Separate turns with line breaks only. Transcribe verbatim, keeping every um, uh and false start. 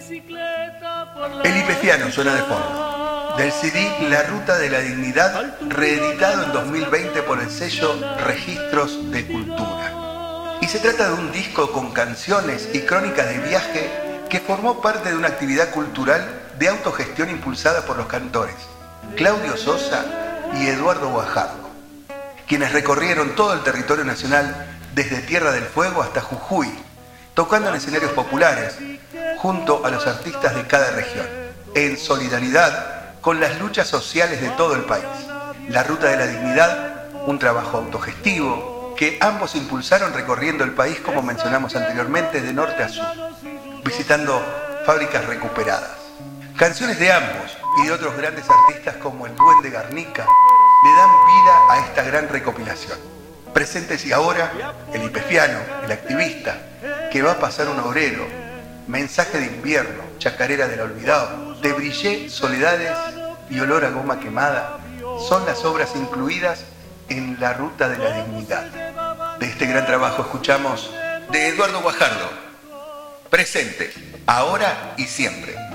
El Ipefiano suena de fondo, del C D La Ruta de la Dignidad, reeditado en dos mil veinte por el sello Registros de Cultura. Y se trata de un disco con canciones y crónicas de viaje que formó parte de una actividad cultural de autogestión impulsada por los cantores Claudio Sosa y Eduardo Guajardo, quienes recorrieron todo el territorio nacional desde Tierra del Fuego hasta Jujuy, tocando en escenarios populares junto a los artistas de cada región, en solidaridad con las luchas sociales de todo el país. La Ruta de la Dignidad, un trabajo autogestivo que ambos impulsaron recorriendo el país, como mencionamos anteriormente, de norte a sur, visitando fábricas recuperadas. Canciones de ambos y de otros grandes artistas como el Duende Garnica le dan vida a esta gran recopilación. Presentes y ahora, el Ipefiano, el activista, que va a pasar un obrero, Mensaje de invierno, Chacarera del olvidado, Te brillé, Soledades y Olor a goma quemada son las obras incluidas en La Ruta de la Dignidad. De este gran trabajo escuchamos de Eduardo Guajardo, Presente, ahora y siempre.